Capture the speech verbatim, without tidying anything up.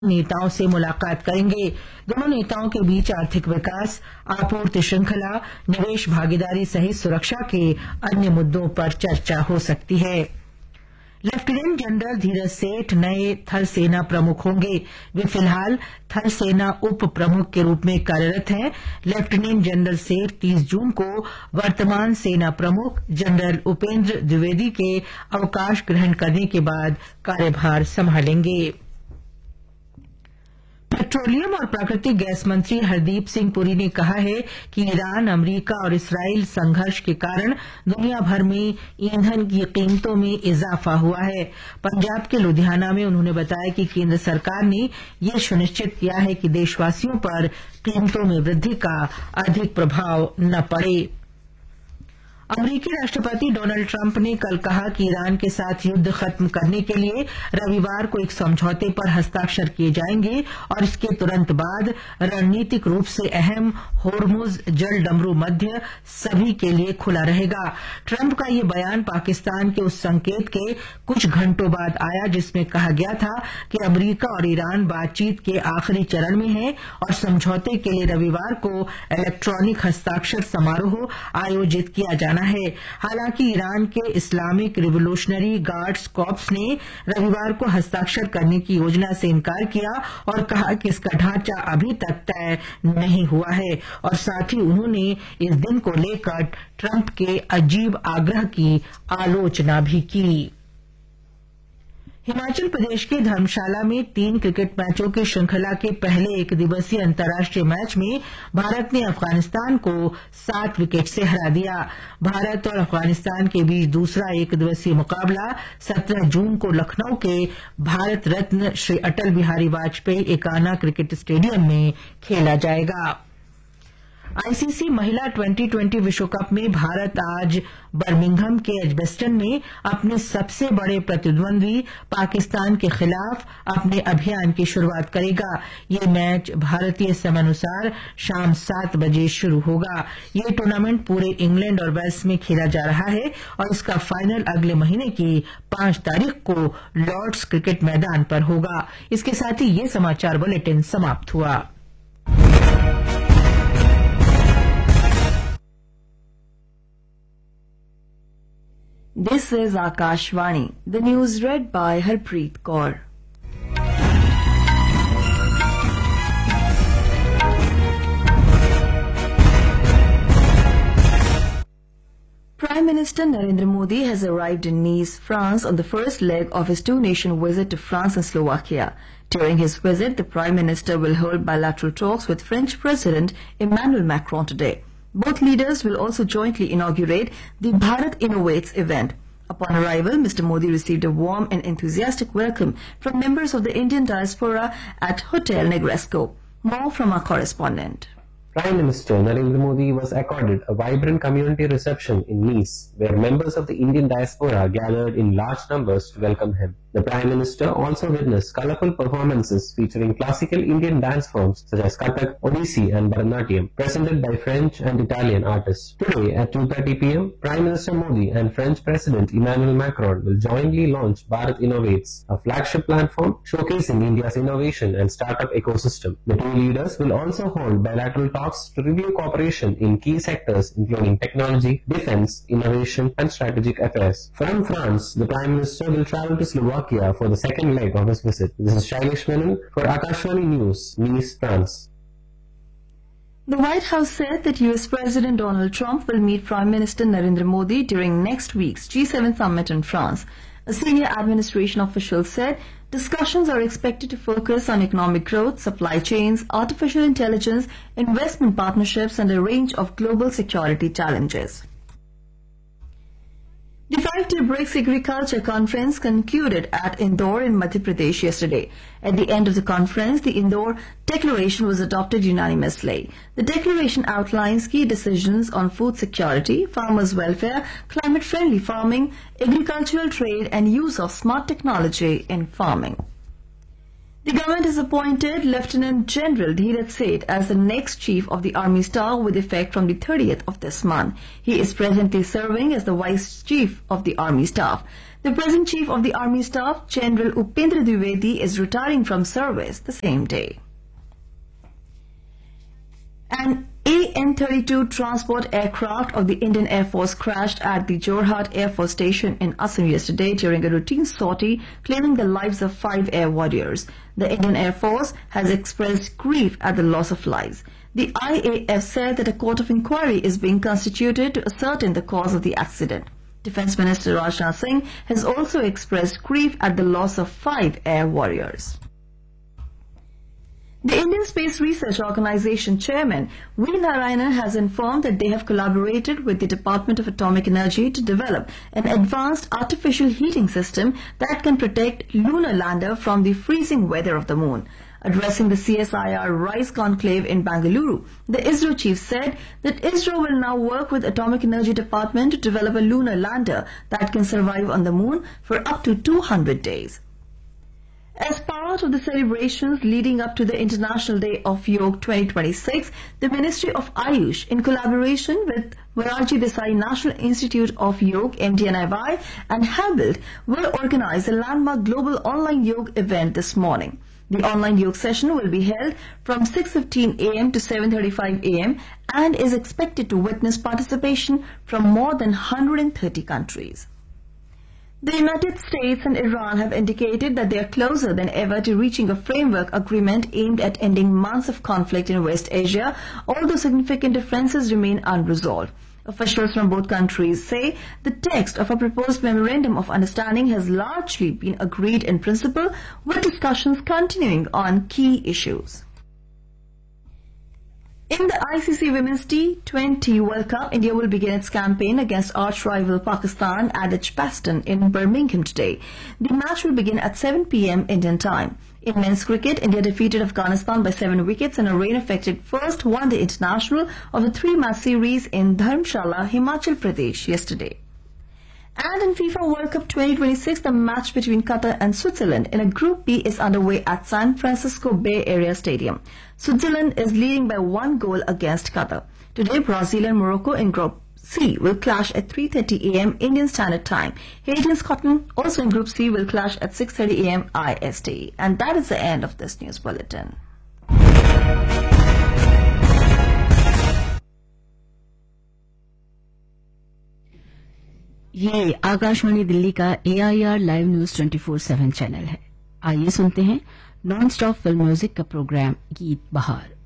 नेताओं से मुलाकात करेंगे। दोनों नेताओं के बीच आर्थिक विकास, आपूर्ति श्रृंखला, निवेश भागीदारी सहित सुरक्षा के अन्य मुद्दों पर चर्चा हो सकती है। लेफ्टिनेंट जनरल धीरज सेठ नए थल सेना प्रमुख होंगे। वे फिलहाल थल सेना उप प्रमुख के रूप में कार्यरत हैं। लेफ्टिनेंट जनरल सेठ तीस जून को वर्तमान सेना प्रमुख जनरल उपेंद्र द्विवेदी के अवकाश ग्रहण करने के बाद कार्यभार संभालेंगे। पेट्रोलियम और प्राकृतिक गैस मंत्री हरदीप सिंह पुरी ने कहा है कि ईरान, अमरीका और इसराइल संघर्ष के कारण दुनिया भर में ईंधन की कीमतों में इजाफा हुआ है। पंजाब के लुधियाना में उन्होंने बताया कि केंद्र सरकार ने यह सुनिश्चित किया है कि देशवासियों पर कीमतों में वृद्धि का अधिक प्रभाव न पड़े। अमरीकी राष्ट्रपति डोनाल्ड ट्रंप ने कल कहा कि ईरान के साथ युद्ध खत्म करने के लिए रविवार को एक समझौते पर हस्ताक्षर किए जाएंगे और इसके तुरंत बाद रणनीतिक रूप से अहम होर्मुज जल डमरू मध्य सभी के लिए खुला रहेगा। ट्रंप का ये बयान पाकिस्तान के उस संकेत के कुछ घंटों बाद आया जिसमें कहा गया था कि अमरीका और ईरान बातचीत के आखिरी चरण में है और समझौते के लिए रविवार को इलेक्ट्रॉनिक हस्ताक्षर समारोह आयोजित किया जाना है। हालांकि ईरान के इस्लामिक रिवोल्यूशनरी गार्ड्स कॉर्प्स ने रविवार को हस्ताक्षर करने की योजना से इनकार किया और कहा कि इसका ढांचा अभी तक तय नहीं हुआ है और साथ ही उन्होंने इस दिन को लेकर ट्रंप के अजीब आग्रह की आलोचना भी की। हिमाचल प्रदेश के धर्मशाला में तीन क्रिकेट मैचों की श्रृंखला के पहले एक दिवसीय अंतर्राष्ट्रीय मैच में भारत ने अफगानिस्तान को सात विकेट से हरा दिया। भारत और अफगानिस्तान के बीच दूसरा एक दिवसीय मुकाबला सत्रह जून को लखनऊ के भारत रत्न श्री अटल बिहारी वाजपेयी एकाना क्रिकेट स्टेडियम में खेला जाएगा। आईसीसी महिला ट्वेंटी ट्वेंटी विश्व कप में भारत आज बर्मिंघम के एजबेस्टन में अपने सबसे बड़े प्रतिद्वंदी पाकिस्तान के खिलाफ अपने अभियान की शुरुआत करेगा। ये मैच भारतीय समयानुसार शाम सात बजे शुरू होगा। ये टूर्नामेंट पूरे इंग्लैंड और वेल्स में खेला जा रहा है और इसका फाइनल अगले महीने की पांच तारीख को लॉर्ड्स क्रिकेट मैदान पर होगा। इसके साथ ही ये समाचार बुलेटिन समाप्त हुआ। This is Akashvani. The news read by Harpreet Kaur. Prime Minister Narendra Modi has arrived in Nice, France on the first leg of his two-nation visit to France and Slovakia. During his visit, the Prime Minister will hold bilateral talks with French President Emmanuel Macron today. Both leaders will also jointly inaugurate the Bharat Innovates event. Upon arrival, Mister Modi received a warm and enthusiastic welcome from members of the Indian diaspora at Hotel Negresco. More from our correspondent. Prime Minister Narendra Modi was accorded a vibrant community reception in Nice, where members of the Indian diaspora gathered in large numbers to welcome him. The Prime Minister also witnessed colourful performances featuring classical Indian dance forms such as Kathak, Odissi and Bharatanatyam, presented by French and Italian artists. Today at two thirty p m, Prime Minister Modi and French President Emmanuel Macron will jointly launch Bharat Innovates, a flagship platform showcasing India's innovation and startup ecosystem. The two leaders will also hold bilateral talks to review cooperation in key sectors including technology, defence, innovation and strategic affairs. From France, the Prime Minister will travel to Slovakia for the second leg of his visit. This is Shailesh Menon for Akashvani News, Nice, France. The White House said that U S President Donald Trump will meet Prime Minister Narendra Modi during next week's G seven summit in France. A senior administration official said discussions are expected to focus on economic growth, supply chains, artificial intelligence, investment partnerships and a range of global security challenges. The five-day BRICS Agriculture Conference concluded at Indore in Madhya Pradesh yesterday. At the end of the conference, the Indore Declaration was adopted unanimously. The declaration outlines key decisions on food security, farmers' welfare, climate-friendly farming, agricultural trade and use of smart technology in farming. The government has appointed Lieutenant General Dheeraj Seth as the next Chief of the Army Staff with effect from the thirtieth of this month. He is presently serving as the Vice Chief of the Army Staff. The present Chief of the Army Staff, General Upendra Dwivedi, is retiring from service the same day. An A N thirty-two transport aircraft of the Indian Air Force crashed at the Jorhat Air Force Station in Assam yesterday during a routine sortie, claiming the lives of five air warriors. The Indian Air Force has expressed grief at the loss of lives. The I A F said that a court of inquiry is being constituted to ascertain the cause of the accident. Defence Minister Rajnath Singh has also expressed grief at the loss of five air warriors. The Indian Space Research Organisation chairman V. Narayanan has informed that they have collaborated with the Department of Atomic Energy to develop an advanced artificial heating system that can protect lunar lander from the freezing weather of the moon. Addressing the C S I R RISE conclave in Bangalore, the ISRO chief said that ISRO will now work with Atomic Energy Department to develop a lunar lander that can survive on the moon for up to two hundred days. As part of the celebrations leading up to the International Day of Yoga twenty twenty-six, the Ministry of Ayush, in collaboration with Morarji Desai National Institute of Yoga M D N I Y and Habilt, will organize a landmark global online yoga event this morning. The online yoga session will be held from six fifteen a m to seven thirty-five a m and is expected to witness participation from more than one hundred thirty countries. The United States and Iran have indicated that they are closer than ever to reaching a framework agreement aimed at ending months of conflict in West Asia, although significant differences remain unresolved. Officials from both countries say the text of a proposed memorandum of understanding has largely been agreed in principle, with discussions continuing on key issues. In the I C C Women's T twenty World Cup, India will begin its campaign against arch-rival Pakistan at Edgbaston in Birmingham today. The match will begin at seven p m Indian time. In men's cricket, India defeated Afghanistan by seven wickets in a rain-affected first one-day international of the three-match series in Dharamshala, Himachal Pradesh yesterday. And in FIFA World Cup twenty twenty-six, the match between Qatar and Switzerland in a Group B is underway at San Francisco Bay Area Stadium. Switzerland is leading by one goal against Qatar. Today, Brazil and Morocco in Group C will clash at three thirty a m Indian Standard Time. Haiti and Scotland, also in Group C, will clash at six thirty a m I S T. And that is the end of this news bulletin. ये आकाशवाणी दिल्ली का ए I R live news twenty four seven channel है। आइए सुनते हैं non stop film music का programme गीत बहार।